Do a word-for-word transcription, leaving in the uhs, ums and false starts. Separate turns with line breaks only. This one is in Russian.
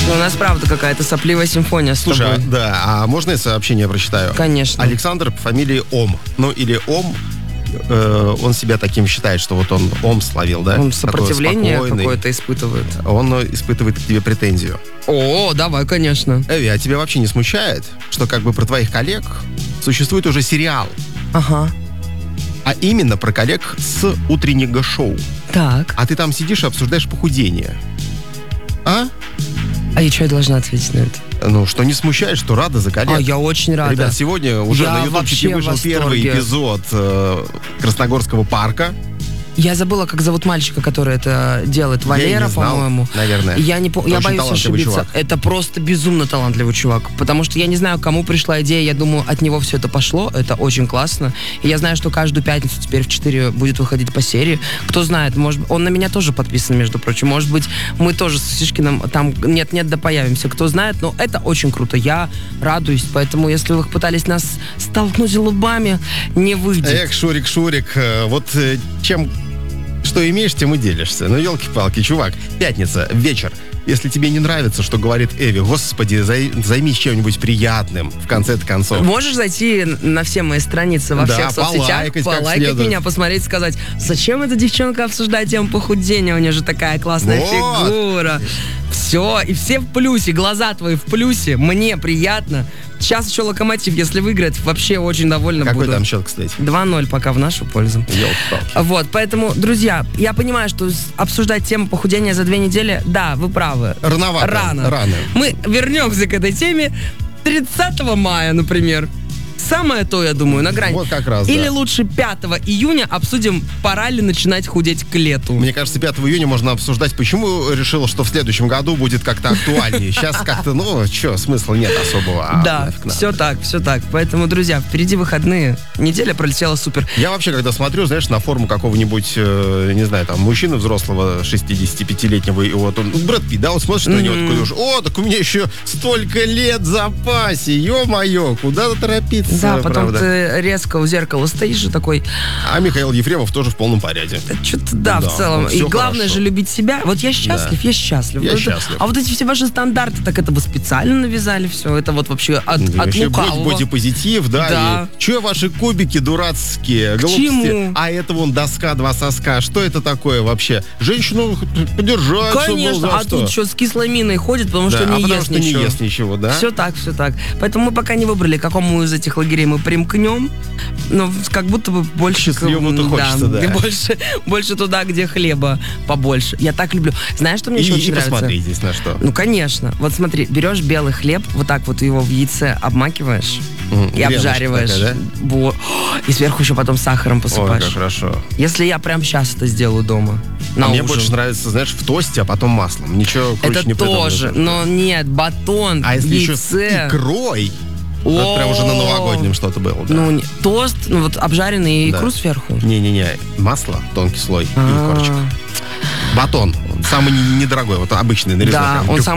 У нас, правда, какая-то сопливая симфония с
Слушай,
тобой.
а, да, а можно я сообщение прочитаю?
Конечно.
Александр по фамилии Ом. Ну, или Ом, э, он себя таким считает, что вот он Ом словил, да?
Он
Такой
сопротивление
спокойный.
какое-то испытывает.
Он испытывает к тебе претензию.
О, давай, конечно.
Эви, а тебя вообще не смущает, что как бы про твоих коллег существует уже сериал,
Ага.
а именно про коллег с утреннего шоу?
Так.
А ты там сидишь и обсуждаешь похудение. А?
А я что я должна ответить на это?
Ну, что не смущает, что рада за коллег.
А, я очень рада.
Ребят, сегодня уже
Я
на
вообще
ютубчике
в
вышел
восторге.
первый эпизод э, Красногорского парка.
Я забыла, как зовут мальчика, который это делает. Валера,
Я не знал,
по-моему.
наверное.
Я не по... Я
Очень
боюсь
талантливый
ошибиться.
чувак.
Это просто безумно талантливый чувак. Потому что я не знаю, кому пришла идея. Я думаю, от него все это пошло. Это очень классно. И я знаю, что каждую пятницу теперь в четыре будет выходить по серии. Кто знает, может, он на меня тоже подписан, между прочим. Может быть, мы тоже с Шишкиным там нет-нет да появимся. Кто знает, но это очень круто. Я радуюсь. Поэтому, если вы пытались нас столкнуть лбами, не выйдет.
Эх, Шурик, Шурик, э, вот э, чем... Что имеешь, тем и делишься. Ну, елки-палки, чувак. Пятница, вечер. Если тебе не нравится, что говорит Эви, господи, зай, займись чем-нибудь приятным в конце-то концов.
Можешь зайти на все мои страницы во
Да,
всех соцсетях,
полайкать как
полайкать
следует.
меня, посмотреть, сказать, зачем эта девчонка обсуждает тему похудения, у нее же такая классная
Вот.
фигура. Все, и все в плюсе, глаза твои в плюсе, мне приятно. Сейчас еще Локомотив, если выиграет, вообще очень довольна
Какой
буду.
там счет, кстати?
два ноль пока в нашу пользу.
Елки-палки.
Вот, поэтому, друзья, я понимаю, что с- обсуждать тему похудения за две недели, да, вы правы.
Рановато.
Рано.
Рано.
Мы вернемся к этой теме тридцатого мая, например. Самое то, я думаю, на грани.
Вот как раз,
Или
да.
лучше пятого июня обсудим, пора ли начинать худеть к лету.
Мне кажется, пятого июня можно обсуждать, почему решила, что в следующем году будет как-то актуальнее. Сейчас как-то, ну, что, смысла нет особого. А
Да,
нафиг надо.
все так, все так. Поэтому, друзья, впереди выходные. Неделя пролетела супер.
Я вообще, когда смотрю, знаешь, на форму какого-нибудь, э, не знаю, там, мужчины взрослого, шестидесятипятилетнего, и вот он, Брэд Питт, да, вот смотришь на него, такой, думаешь, о, так у меня еще столько лет в запасе, ё-моё, куда торопиться,
Да, потом
правда.
ты резко у зеркала стоишь и такой,
А Михаил Ефремов тоже в полном порядке.
что-то да,
Да,
в целом.
ну,
И
всё
главное
хорошо.
же любить себя. Вот я счастлив, я счастлив.
Я
Вот это-
счастлив.
А вот эти все ваши стандарты, так это вы специально навязали все. Это вот вообще от,
Да,
от
вообще
лукавого.
бодипозитив, да,
Да.
и че ваши кубики дурацкие, глупости?
чему?
А это вон доска, два соска, что это такое вообще? Женщину подержать, чтобы
Конечно,
был за
а
что?
тут что, с кислой миной ходит, потому
Да,
что
а
не
потому
ест
что
ничего.
не ест ничего, да?
Все так, все так. Поэтому мы пока не выбрали, к какому из этих лагерей мы примкнем. Но как будто бы больше...
К счастливому-то
м,
хочется, да.
и больше, больше туда, где хлеба побольше. Я так люблю. Знаешь, что мне
И,
еще очень
и
нравится?
посмотри здесь на что.
Ну, конечно. Вот смотри, берешь белый хлеб, вот так вот его в яйце обмакиваешь
Мгм,
и
греночка
обжариваешь.
такая, да?
Во. И сверху еще потом сахаром
Ой,
посыпаешь.
как хорошо.
Если я прям сейчас это сделаю дома, на
А мне
ужин.
больше нравится, знаешь, в тосте, а потом маслом. Ничего круче
Это
не придумано.
тоже, но нет, батон,
А если еще
яйце.
с икрой? Это прям уже на новогоднем что-то было, да.
Ну, не- тост, ну вот обжаренный и
Да.
икру сверху.
Не-не-не, масло, тонкий слой и
А.
корочек. Батон, самый недорогой, вот обычный, нарезной.
Да,
прям.
он сам